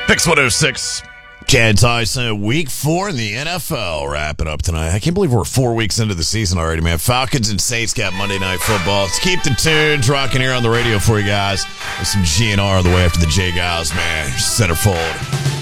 Picks 106. Chad Tyson, week 4 in the NFL wrapping up tonight. I can't believe we're 4 weeks into the season already, man. Falcons and Saints got Monday Night Football. Let's keep the tunes rocking here on the radio for you guys. With some GNR on the way after the Jay Giles, man. Centerfold.